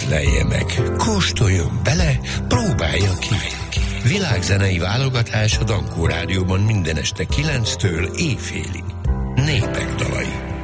Észlelje meg, kóstoljon bele, próbálja ki. Világzenei válogatás a Dankó Rádióban minden este 9-től éjfélig. Népek dalai.